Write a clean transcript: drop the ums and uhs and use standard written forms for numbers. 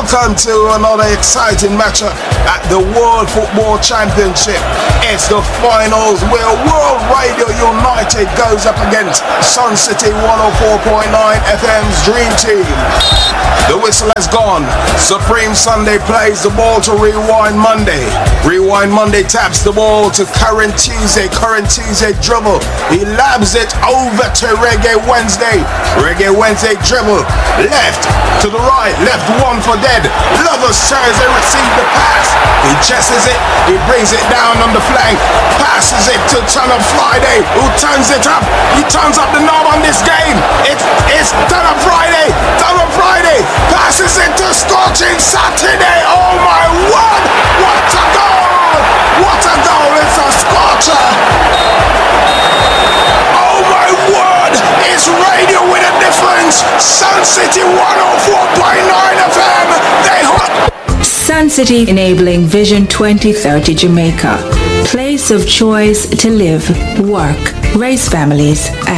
Welcome to another exciting matchup at the World Football Championship. It's the finals where World Radio United goes up against Sun City 104.9 FM's Dream Team. The whistle has gone. Supreme Sunday plays the ball to Rewind Monday. Rewind Monday taps the ball to Current Tuesday. Current Tuesday dribble. He labs it over to Reggae Wednesday. Reggae Wednesday dribble. Left to the right. Left one for dead. Lovers turns and receives the pass. He chases it. He brings it down on the flank. Passes it to Ton of Friday, who turns it up. He turns up the knob on this game. It's Ton of Friday. Ton of Friday passes it to Scorching Saturday. Oh my word! What a goal! What a goal! It's a scorcher. Oh my word! It's radio with a difference. Sun City 104.9 FM. They Sun City enabling Vision 2030 Jamaica. Place of choice to live, work, raise families,